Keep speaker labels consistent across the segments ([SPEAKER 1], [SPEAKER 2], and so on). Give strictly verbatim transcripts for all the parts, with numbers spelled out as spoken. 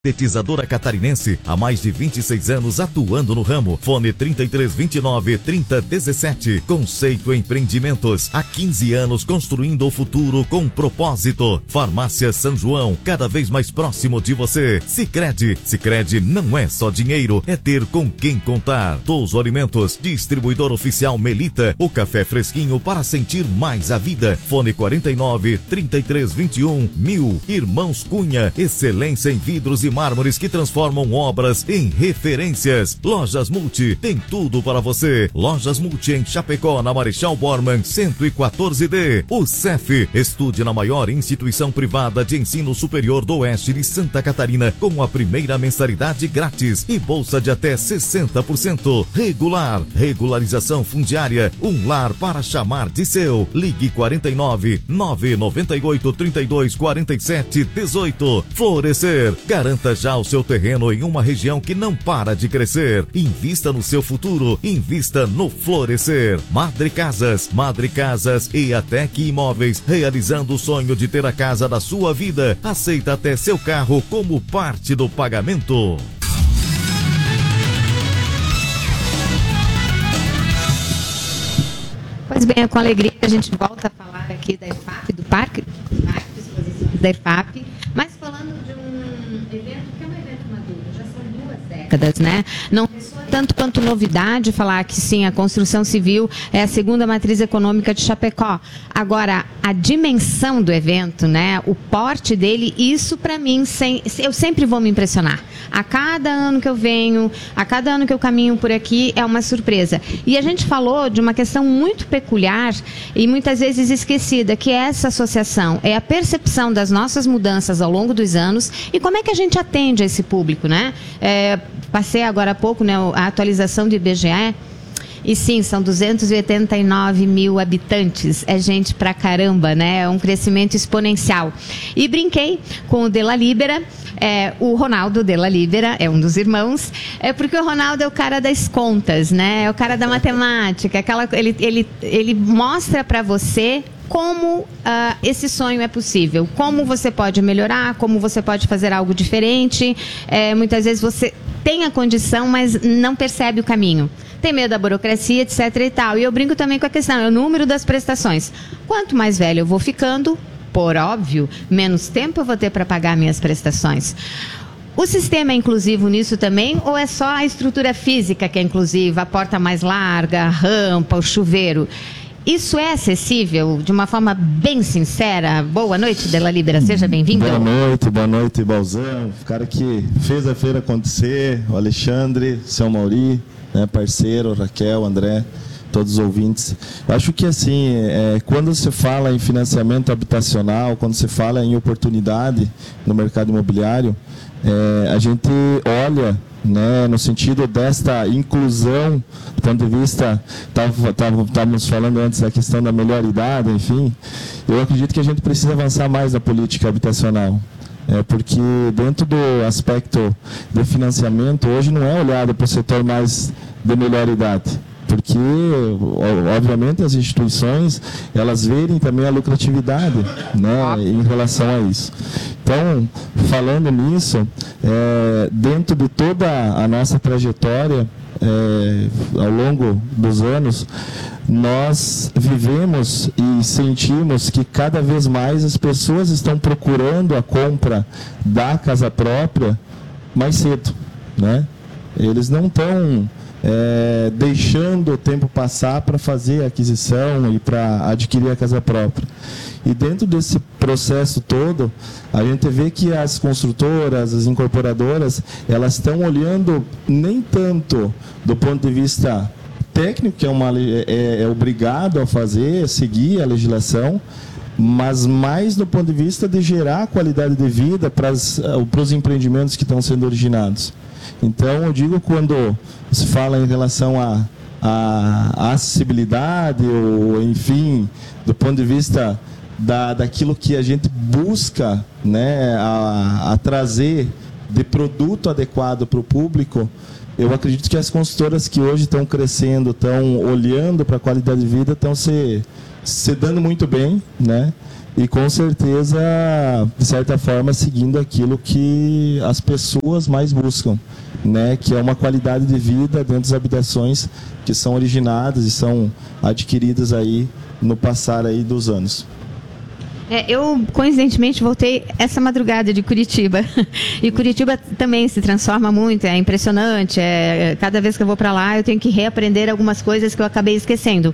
[SPEAKER 1] Sintetizadora catarinense, há mais de vinte e seis anos atuando no ramo. Fone trinta e três, vinte e nove, trinta, dezessete. Conceito Empreendimentos, há quinze anos construindo o futuro com propósito. Farmácia São João, cada vez mais próximo de você. Sicredi, Sicredi não é só dinheiro, é ter com quem contar. Touso Alimentos, distribuidor oficial Melita, o café fresquinho para sentir mais a vida. Fone quarenta e nove, trinta e três, vinte e um, mil. Irmãos Cunha, excelência em vidros e mármores que transformam obras em referências. Lojas Multi, tem tudo para você. Lojas Multi em Chapecó, na Marechal Bormann, cento e quatorze D. O C E F, estude na maior instituição privada de ensino superior do oeste de Santa Catarina, com a primeira mensalidade grátis e bolsa de até sessenta por cento. Regular, regularização fundiária, um lar para chamar de seu. Ligue quarenta e nove, nove nove oito, trinta e dois, quarenta e sete, dezoito. Florescer, garanta já o seu terreno em uma região que não para de crescer. Invista no seu futuro, invista no Florescer. Madre Casas, Madre Casas e Atec Imóveis, realizando o sonho de ter a casa da sua vida. Aceita até seu carro como parte do pagamento.
[SPEAKER 2] Pois bem, é com alegria que a gente volta a falar aqui da E F A P, do Parque, do Parque de Exposições da E F A P, mas falando de um evento que é um evento maduro, já são duas décadas, né? Não ressoa tanto quanto novidade falar que sim, a construção civil é a segunda matriz econômica de Chapecó. Agora, a dimensão do evento, né? O porte dele, isso para mim, sem, eu sempre vou me impressionar. A cada ano que eu venho, a cada ano que eu caminho por aqui, é uma surpresa. E a gente falou de uma questão muito peculiar e muitas vezes esquecida, que é essa associação, é a percepção das nossas mudanças ao longo dos anos e como é que a gente atende a esse público, né? É, passei agora há pouco, né, a atualização do I B G E. E sim, são duzentos e oitenta e nove mil habitantes, é gente pra caramba, né? É um crescimento exponencial. E brinquei com o Della Libera, é, o Ronaldo Della Libera é um dos irmãos, é porque o Ronaldo é o cara das contas, né? É o cara da matemática, aquela, ele, ele, ele mostra pra você como uh, esse sonho é possível, como você pode melhorar, como você pode fazer algo diferente. É, muitas vezes você tem a condição, mas não percebe o caminho. Tem medo da burocracia, etc e tal. E eu brinco também com a questão, é o número das prestações. Quanto mais velho eu vou ficando, por óbvio, menos tempo eu vou ter para pagar minhas prestações. O sistema é inclusivo nisso também, ou é só a estrutura física que é inclusiva, a porta mais larga, a rampa, o chuveiro? Isso é acessível de uma forma bem sincera? Boa noite, Della Libera, seja bem-vindo.
[SPEAKER 3] Boa noite, boa noite, Balzão, o cara que fez a feira acontecer, o Alexandre, o seu Mauri, né, parceiro, Raquel, André, todos os ouvintes. Eu acho que assim, é, quando se fala em financiamento habitacional, quando se fala em oportunidade no mercado imobiliário, é, a gente olha, né, no sentido desta inclusão, do ponto de vista, estávamos falando antes da questão da melhor idade, enfim, eu acredito que a gente precisa avançar mais na política habitacional. É porque dentro do aspecto do financiamento, hoje não é olhado para o setor mais de melhor idade. Porque, obviamente, as instituições, elas verem também a lucratividade, né, em relação a isso. Então, falando nisso, é, dentro de toda a nossa trajetória, é, ao longo dos anos, nós vivemos e sentimos que cada vez mais as pessoas estão procurando a compra da casa própria mais cedo, né? Eles não estão é, deixando o tempo passar para fazer a aquisição e para adquirir a casa própria. E dentro desse processo todo, a gente vê que as construtoras, as incorporadoras, elas estão olhando nem tanto do ponto de vista técnico, que é, uma, é, é obrigado a fazer, seguir a legislação, mas mais do ponto de vista de gerar qualidade de vida para os empreendimentos que estão sendo originados. Então, eu digo, quando se fala em relação a, a, a acessibilidade, ou enfim, do ponto de vista da, daquilo que a gente busca, né, a, a trazer de produto adequado para o público, eu acredito que as consultoras que hoje estão crescendo, estão olhando para a qualidade de vida, estão se, se dando muito bem, né? e com certeza, de certa forma, seguindo aquilo que as pessoas mais buscam, né, que é uma qualidade de vida dentro das habitações que são originadas e são adquiridas aí no passar aí dos anos.
[SPEAKER 2] É, eu, coincidentemente, voltei essa madrugada de Curitiba. E Curitiba também se transforma muito, é impressionante. É, cada vez que eu vou para lá, eu tenho que reaprender algumas coisas que eu acabei esquecendo.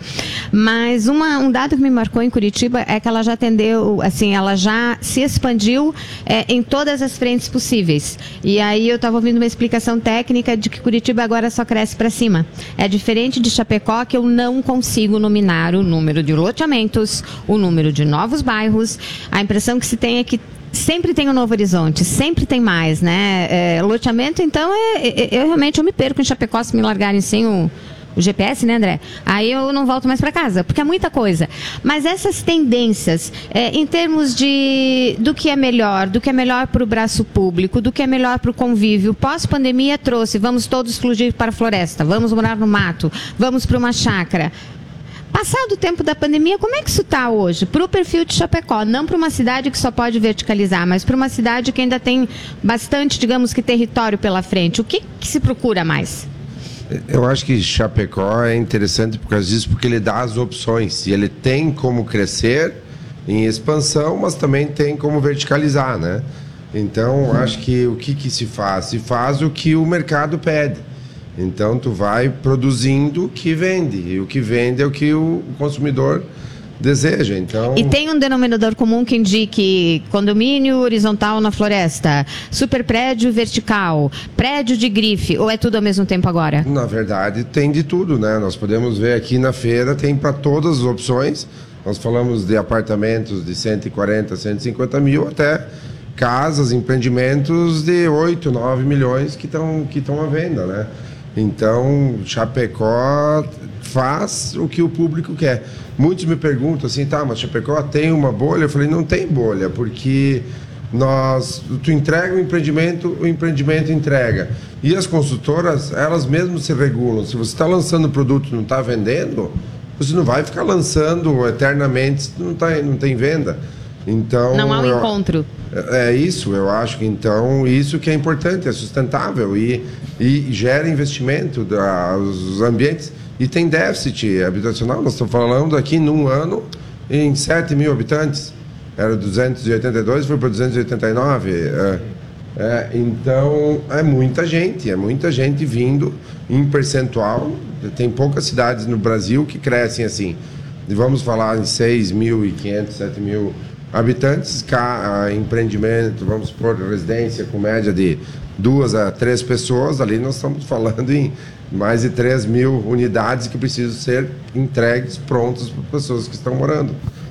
[SPEAKER 2] Mas uma, um dado que me marcou em Curitiba é que ela já atendeu, assim, ela já se expandiu é, em todas as frentes possíveis. E aí eu estava ouvindo uma explicação técnica de que Curitiba agora só cresce para cima. É diferente de Chapecó, que eu não consigo nominar o número de loteamentos, o número de novos bairros. A impressão que se tem é que sempre tem um novo horizonte, sempre tem mais, né? É, loteamento, então, é, é, eu realmente eu me perco em Chapecó se me largarem sem o, o G P S, né, André? Aí eu não volto mais para casa, porque é muita coisa. Mas essas tendências, é, em termos de do que é melhor, do que é melhor para o braço público, do que é melhor para o convívio, pós-pandemia trouxe, vamos todos fugir para a floresta, vamos morar no mato, vamos para uma chácara. Passado o tempo da pandemia, como é que isso está hoje? Para o perfil de Chapecó, não para uma cidade que só pode verticalizar, mas para uma cidade que ainda tem bastante, digamos que, território pela frente. O que, que se procura mais?
[SPEAKER 4] Eu acho que Chapecó é interessante por causa disso, porque ele dá as opções. E ele tem como crescer em expansão, mas também tem como verticalizar, né? Então, acho que o que, que se faz? Se faz o que o mercado pede. Então, tu vai produzindo o que vende. E o que vende é o que o consumidor deseja. Então...
[SPEAKER 2] E tem um denominador comum que indique condomínio horizontal na floresta, super prédio vertical, prédio de grife, ou é tudo ao mesmo tempo agora?
[SPEAKER 4] Na verdade, tem de tudo, né? Nós podemos ver aqui na feira, tem para todas as opções. Nós falamos de apartamentos de cento e quarenta, cento e cinquenta mil, até casas, empreendimentos de oito, nove milhões que estão que estão à venda, né? Então, Chapecó faz o que o público quer. Muitos me perguntam assim, tá, mas Chapecó tem uma bolha? Eu falei, não tem bolha, porque nós, tu entrega o empreendimento, o empreendimento entrega. E as construtoras, elas mesmas se regulam. Se você está lançando produto e não está vendendo, você não vai ficar lançando eternamente se não, tá, não tem venda. Então,
[SPEAKER 2] não há um
[SPEAKER 4] eu,
[SPEAKER 2] encontro.
[SPEAKER 4] É isso, eu acho que então isso que é importante, é sustentável e, e gera investimento dos ambientes. E tem déficit habitacional, nós estamos falando aqui num ano em sete mil habitantes. Era duzentos e oitenta e dois, foi para duzentos e oitenta e nove. É, é, então é muita gente, é muita gente vindo em percentual. Tem poucas cidades no Brasil que crescem assim. E vamos falar em seis mil e quinhentos, sete mil habitantes, ca, empreendimento, vamos supor, residência com média de duas a três pessoas, ali nós estamos falando em mais de três mil unidades que precisam ser entregues, prontas para pessoas que estão morando.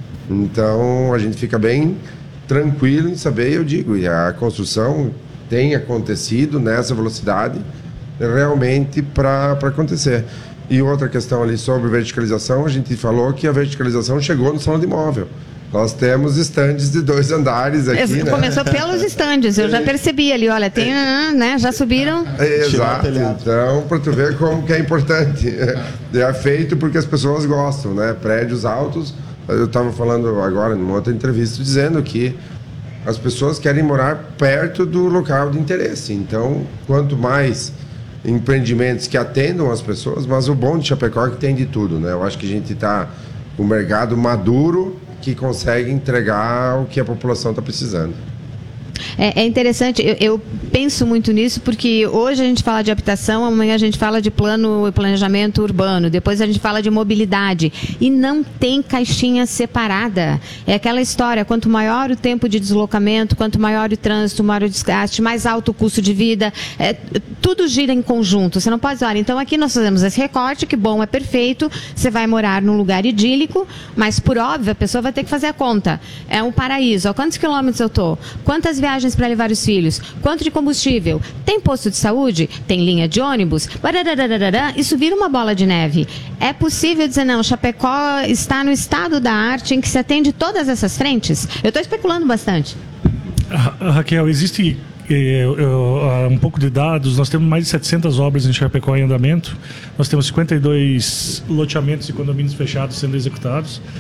[SPEAKER 4] Então, a gente fica bem tranquilo em saber, eu digo, e a construção tem acontecido nessa velocidade realmente para acontecer. E outra questão ali sobre verticalização, a gente falou que a verticalização chegou no salão de imóvel. Nós temos estandes de dois andares aqui, né?
[SPEAKER 2] Começou pelos estandes, eu já percebi ali, olha, tem, né, já subiram.
[SPEAKER 4] É, exato, então, para tu ver como que é importante. É feito porque as pessoas gostam, né? Prédios altos, eu estava falando agora numa outra entrevista, dizendo que as pessoas querem morar perto do local de interesse. Então, quanto mais empreendimentos que atendam as pessoas, mas o bom de Chapecó é que tem de tudo, né? Eu acho que a gente está com um mercado maduro, que consegue entregar o que a população está precisando.
[SPEAKER 2] É, é interessante, eu, eu penso muito nisso, porque hoje a gente fala de habitação, amanhã a gente fala de plano e planejamento urbano, depois a gente fala de mobilidade, e não tem caixinha separada. É aquela história, quanto maior o tempo de deslocamento, quanto maior o trânsito, maior o desgaste, mais alto o custo de vida, é, tudo gira em conjunto, você não pode dizer, olha, então aqui nós fazemos esse recorte, que bom, é perfeito, você vai morar num lugar idílico, mas por óbvio a pessoa vai ter que fazer a conta. É um paraíso, a quantos quilômetros eu estou? Quantas viagens para levar os filhos? Quanto de combustível? Tem posto de saúde? Tem linha de ônibus? Isso vira uma bola de neve. É possível dizer, não, Chapecó está no estado da arte em que se atende todas essas frentes? Eu estou especulando bastante.
[SPEAKER 5] Ra- Raquel, existe eh, uh, um pouco de dados. Nós temos mais de setecentas obras em Chapecó em andamento. Nós temos cinquenta e dois loteamentos e condomínios fechados sendo executados.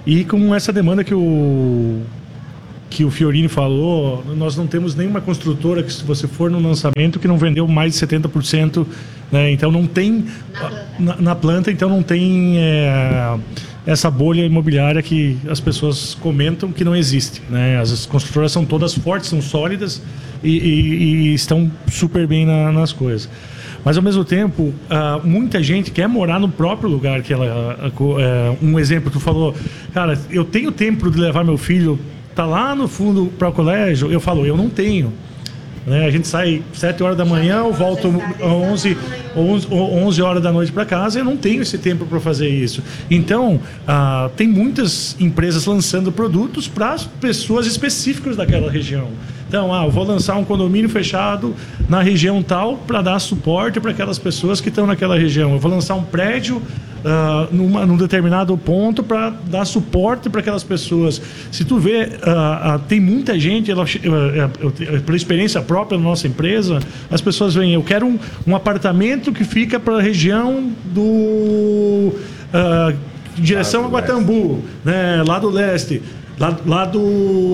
[SPEAKER 5] E com essa demanda que o, que o Fiorini falou, nós não temos nenhuma construtora que, se você for no lançamento, que não vendeu mais de setenta por cento, né? Então não tem na planta, na, na planta então não tem é, essa bolha imobiliária que as pessoas comentam que não existe, né? As construtoras são todas fortes, são sólidas e, e, e estão super bem na, nas coisas. Mas, ao mesmo tempo, uh, muita gente quer morar no próprio lugar que ela... Uh, uh, um exemplo, tu falou, cara, eu tenho tempo de levar meu filho, tá lá no fundo para o colégio. Eu falo, eu não tenho. Né? A gente sai sete horas da manhã, eu volto onze, onze horas da noite para casa, eu não tenho esse tempo para fazer isso. Então, uh, tem muitas empresas lançando produtos para pessoas específicas daquela região. Então, ah, eu vou lançar um condomínio fechado na região tal para dar suporte para aquelas pessoas que estão naquela região. Eu vou lançar um prédio uh, numa, num determinado ponto para dar suporte para aquelas pessoas. Se tu vê, uh, uh, tem muita gente, ela, uh, uh, uh, pela experiência própria da nossa empresa, as pessoas veem, eu quero um, um apartamento que fica para a região do... Uh, direção a Guatambu, né, lá do leste, lá, lá do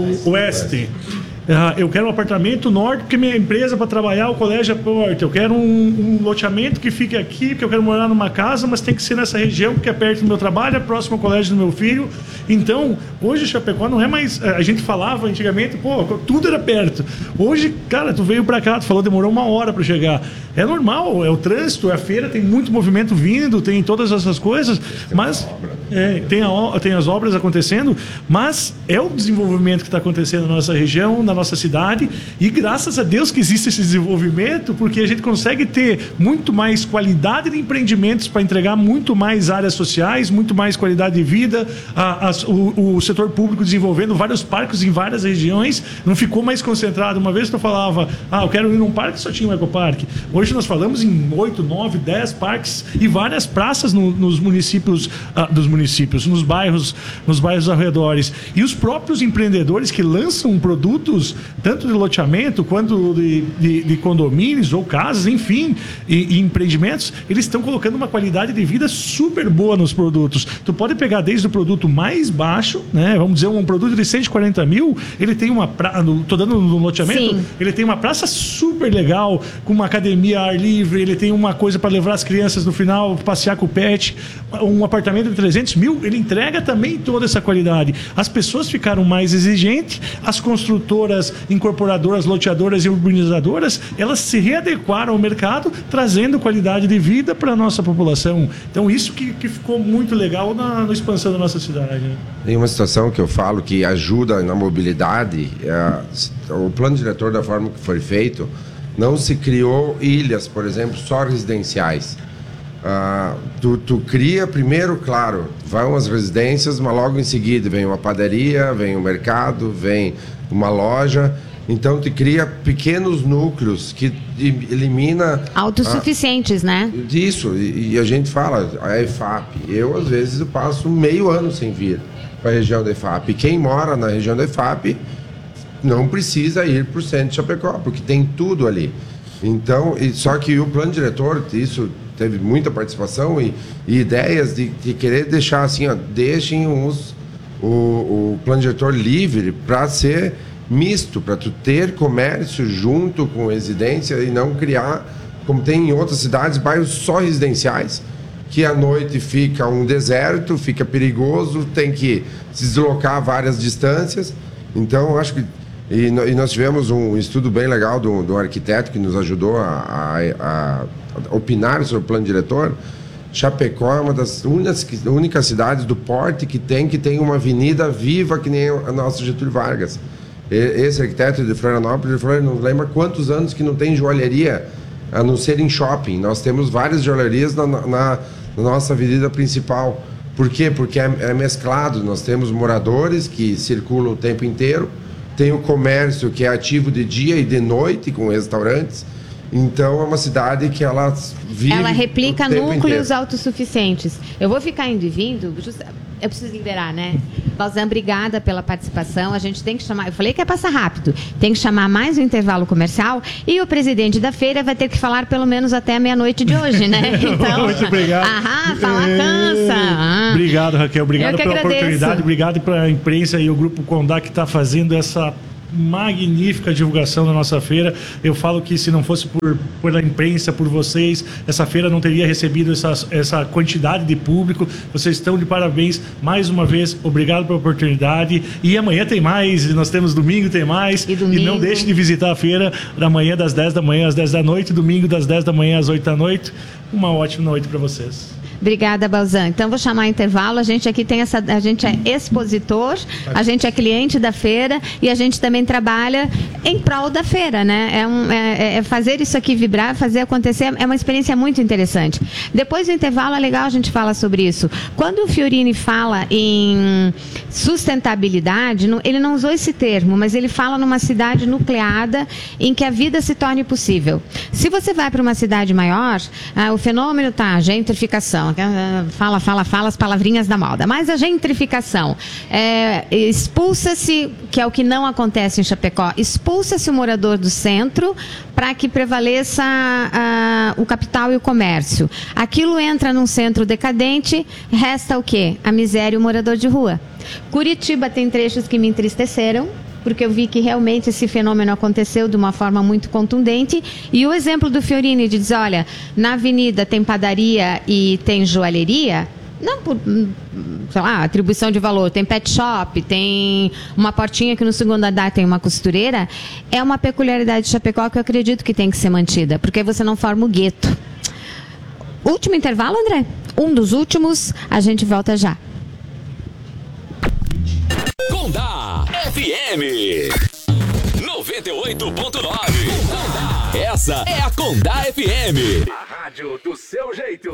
[SPEAKER 5] oeste. Ah, eu quero um apartamento norte porque minha empresa para trabalhar, o colégio é perto. Eu quero um, um loteamento que fique aqui porque eu quero morar numa casa, mas tem que ser nessa região porque é perto do meu trabalho, é próximo ao colégio do meu filho. Então, hoje Chapecó não é mais... A gente falava antigamente, pô, tudo era perto. Hoje, cara, tu veio para cá, tu falou, demorou uma hora para chegar. É normal, é o trânsito, é a feira, tem muito movimento vindo, tem todas essas coisas, mas é, tem, a, tem as obras acontecendo, mas é o desenvolvimento que está acontecendo na nossa região, na nossa cidade, e graças a Deus que existe esse desenvolvimento, porque a gente consegue ter muito mais qualidade de empreendimentos para entregar muito mais áreas sociais, muito mais qualidade de vida, a, a, o, o setor público desenvolvendo vários parques em várias regiões, não ficou mais concentrado. Uma vez que eu falava, ah, eu quero ir num parque, só tinha um ecoparque. Hoje nós falamos em oito, nove, dez parques e várias praças no, nos municípios, ah, dos municípios, nos bairros, nos bairros arredores. E os próprios empreendedores que lançam produtos, tanto de loteamento quanto de, de, de condomínios ou casas, enfim, e, e empreendimentos, eles estão colocando uma qualidade de vida super boa nos produtos. Tu pode pegar desde o produto mais baixo, né? Vamos dizer, um produto de cento e quarenta mil, ele tem uma praça, tô dando no loteamento, sim, ele tem uma praça super legal, com uma academia ar livre, ele tem uma coisa para levar as crianças no final, passear com o pet, um apartamento de trezentos mil, ele entrega também toda essa qualidade. As pessoas ficaram mais exigentes, as construtoras, incorporadoras, loteadoras e urbanizadoras, elas se readequaram ao mercado, trazendo qualidade de vida para a nossa população. Então, isso que, que ficou muito legal na, na expansão da nossa cidade. Né?
[SPEAKER 4] Tem uma situação que eu falo que ajuda na mobilidade, é, o plano diretor, da forma que foi feito, não se criou ilhas, por exemplo, só residenciais. Ah, tu, tu cria primeiro, claro, vão as residências, mas logo em seguida vem uma padaria, vem um mercado, vem uma loja. Então tu cria pequenos núcleos que elimina...
[SPEAKER 2] Autossuficientes,
[SPEAKER 4] a,
[SPEAKER 2] né?
[SPEAKER 4] Disso, e, e a gente fala, a EFAP, eu às vezes eu passo meio ano sem vir para a região da EFAP. Quem mora na região da EFAP não precisa ir para o centro de Chapecó, porque tem tudo ali. Então, e, só que o plano diretor, isso teve muita participação e, e ideias de, de querer deixar assim, ó, deixem os, o, o plano diretor livre para ser misto, para tu ter comércio junto com residência e não criar, como tem em outras cidades, bairros só residenciais, que à noite fica um deserto, fica perigoso, tem que se deslocar várias distâncias. Então, acho que E, e nós tivemos um estudo bem legal do, do arquiteto que nos ajudou a, a, a opinar sobre o plano diretor. Chapecó é uma das únicas, únicas cidades do porte que tem, que tem uma avenida viva que nem a nossa Getúlio Vargas. E, esse arquiteto de Florianópolis, ele falou, não lembra quantos anos que não tem joalheria, a não ser em shopping. Nós temos várias joalherias na, na, na nossa avenida principal. Por quê? Porque é, é mesclado. Nós temos moradores que circulam o tempo inteiro, tem o comércio que é ativo de dia e de noite com restaurantes. Então é uma cidade que ela vive.
[SPEAKER 2] Ela replica núcleos
[SPEAKER 4] inteiro.
[SPEAKER 2] autossuficientes. Eu vou ficar indo e vindo, eu preciso liberar, né? Balzan, obrigada pela participação. A gente tem que chamar, eu falei que ia passar rápido, tem que chamar mais um intervalo comercial e o presidente da feira vai ter que falar pelo menos até a meia-noite de hoje, né? Então,
[SPEAKER 5] muito obrigado.
[SPEAKER 2] Aham, falar cansa. Ah.
[SPEAKER 5] Obrigado, Raquel. Obrigado pela
[SPEAKER 2] agradeço.
[SPEAKER 5] oportunidade. Obrigado pela imprensa e o Grupo Condá que está fazendo essa magnífica divulgação da nossa feira. Eu falo que se não fosse por, pela imprensa, por vocês, essa feira não teria recebido essa, essa quantidade de público. Vocês estão de parabéns mais uma vez. Obrigado pela oportunidade. E amanhã tem mais, nós temos domingo, tem mais.
[SPEAKER 2] E, domingo...
[SPEAKER 5] e não deixe de visitar a feira da manhã das dez da manhã às dez da noite, domingo das dez da manhã às oito da noite. Uma ótima noite para vocês.
[SPEAKER 2] Obrigada, Balzan. Então, vou chamar intervalo. A gente aqui tem essa... A gente é expositor, a gente é cliente da feira e a gente também trabalha em prol da feira, né? É, um, é, é fazer isso aqui vibrar, fazer acontecer. É uma experiência muito interessante. Depois do intervalo, é legal a gente falar sobre isso. Quando o Fiorini fala em sustentabilidade, ele não usou esse termo, mas ele fala numa cidade nucleada em que a vida se torne possível. Se você vai para uma cidade maior, ah, o fenômeno tá, gentrificação. Fala, fala, fala as palavrinhas da moda. Mas a gentrificação, é, expulsa-se, que é o que não acontece em Chapecó, expulsa-se o morador do centro para que prevaleça a, o capital e o comércio. Aquilo entra num centro decadente, resta o quê? A miséria e o morador de rua. Curitiba tem trechos que me entristeceram, porque eu vi que realmente esse fenômeno aconteceu de uma forma muito contundente. E o exemplo do Fiorini de dizer, olha, na avenida tem padaria e tem joalheria, não por, sei lá, atribuição de valor, tem pet shop, tem uma portinha que no segundo andar tem uma costureira, é uma peculiaridade de Chapecó que eu acredito que tem que ser mantida, porque você não forma o gueto. Último intervalo, André? Um dos últimos, a gente volta já.
[SPEAKER 6] Condá F M noventa e oito ponto nove. Essa é a Condá F M. A rádio do seu jeito.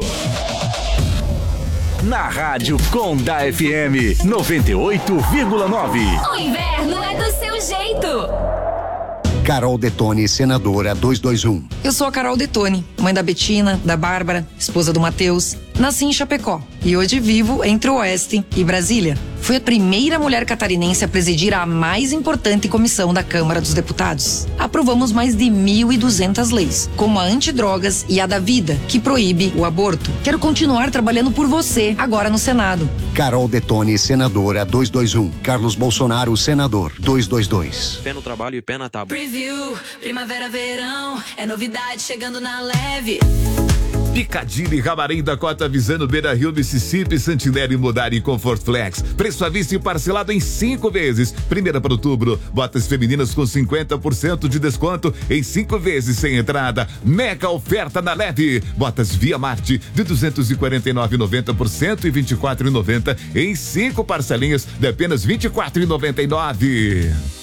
[SPEAKER 6] Na rádio Condá F M noventa e oito vírgula nove.
[SPEAKER 7] O inverno é do seu jeito.
[SPEAKER 8] Carol Detone, senadora duzentos e vinte e um.
[SPEAKER 9] Eu sou a Carol Detone, mãe da Betina, da Bárbara, esposa do Matheus. Nasci em Chapecó e hoje vivo entre o Oeste e Brasília. Fui a primeira mulher catarinense a presidir a mais importante comissão da Câmara dos Deputados. Aprovamos mais de mil e duzentas leis, como a antidrogas e a da vida, que proíbe o aborto. Quero continuar trabalhando por você, agora no Senado.
[SPEAKER 8] Carol Detone, senadora duzentos e vinte e um. Carlos Bolsonaro, senador duzentos e vinte e dois.
[SPEAKER 10] Pé no trabalho e pé na tábua.
[SPEAKER 7] Preview, primavera, verão, é novidade chegando na leve.
[SPEAKER 1] Picadilly, Camarim, Dakota, Visano, Beira Rio, Mississippi, Santinelli, Modari e Comfort Flex. Preço à vista e parcelado em cinco vezes. Primeira para outubro, botas femininas com cinquenta por cento de desconto em cinco vezes sem entrada. Mega oferta na Leve. Botas Via Marte de duzentos e quarenta e nove reais e noventa centavos por cento e vinte e quatro reais e noventa centavos em cinco parcelinhas de apenas vinte e quatro reais e noventa e nove centavos.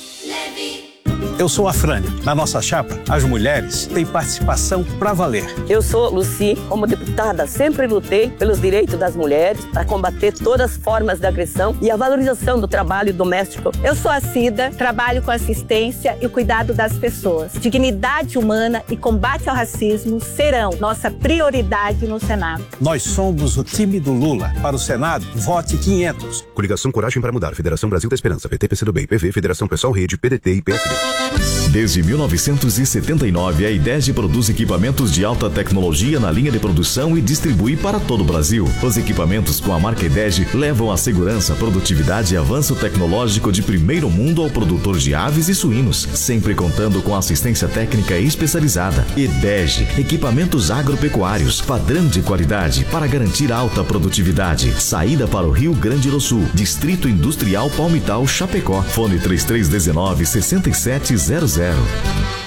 [SPEAKER 11] Eu sou a Frânia. Na nossa chapa, as mulheres têm participação pra valer.
[SPEAKER 12] Eu sou Luci. Como deputada, sempre lutei pelos direitos das mulheres, para combater todas as formas de agressão e a valorização do trabalho doméstico.
[SPEAKER 13] Eu sou a Cida, trabalho com assistência e o cuidado das pessoas. Dignidade humana e combate ao racismo serão nossa prioridade no Senado.
[SPEAKER 11] Nós somos o time do Lula. Para o Senado, vote quinhentos.
[SPEAKER 14] Coligação Coragem para Mudar, Federação Brasil da Esperança, P T, P C do B, P V, Federação Pessoal Rede, P D T e P S D.
[SPEAKER 1] Desde mil novecentos e setenta e nove, a IDESG produz equipamentos de alta tecnologia na linha de produção e distribui para todo o Brasil. Os equipamentos com a marca IDESG levam a segurança, produtividade e avanço tecnológico de primeiro mundo ao produtor de aves e suínos, sempre contando com assistência técnica especializada. IDESG, equipamentos agropecuários, padrão de qualidade para garantir alta produtividade. Saída para o Rio Grande do Sul, Distrito Industrial Palmital, Chapecó. Fone três três um nove, seis sete zero zero.